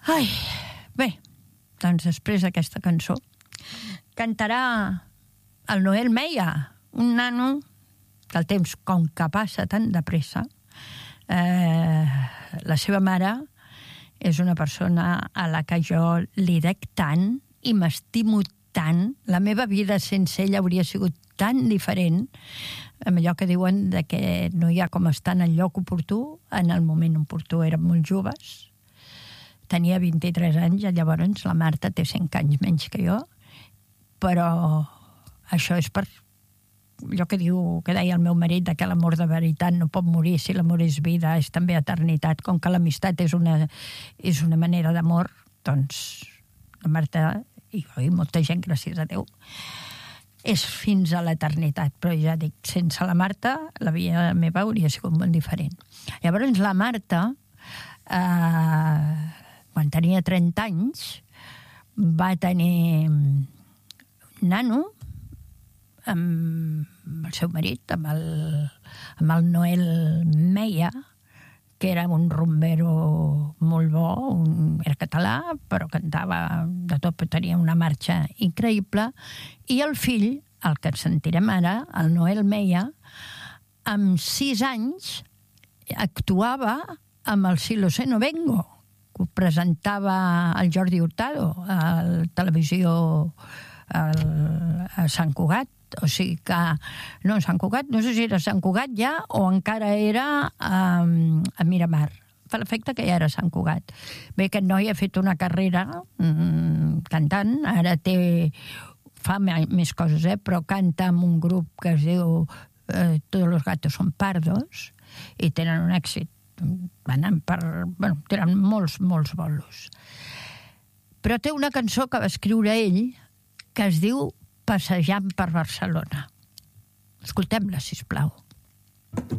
Ai, bé, doncs després d'aquesta cançó cantarà el Noel Meia, un nano que el temps com que passa tan de pressa. La seva mare és una persona a la que jo li dec tant i m'estimo tant. La meva vida sense ella hauria sigut tan diferent, amb allò que diuen de que no hi ha com estar en el lloc oportú, en el moment oportú. Érem molt joves, tenia 23 anys, llavors la Marta té 5 anys menys que jo, però això és per allò que deia el meu marit, de que l'amor de veritat no pot morir, si l'amor és vida, és també eternitat. Com que l'amistat és una manera d'amor, doncs la Marta i jo i molta gent, gràcies a Déu, és fins a l'eternitat. Però ja dic, sense la Marta la vida meva hauria sigut molt diferent. Llavors la Marta, quan tenia 30 anys, va tenir un nano amb el seu marit, amb el Noel Meia, que era un rumbero molt bo, era català, però cantava de tot, però tenia una marxa increïble, i el fill, el que sentirem ara, el Noel Meia, amb 6 anys actuava amb el Si lo sé no vengo, que ho presentava el Jordi Hurtado a la televisió a Sant Cugat. O sigui que, no, Sant Cugat, no sé si era Sant Cugat ja o encara era a Miramar. Fa l'efecte que ja era Sant Cugat. Bé, aquest noi ha fet una carrera cantant, ara fa més coses, però canta amb un grup que es diu Todos los gatos son pardos i tenen un èxit. Tenen molts bolos. Però té una cançó que va escriure ell que es diu Passejant per Barcelona. Escoltem-la, sisplau.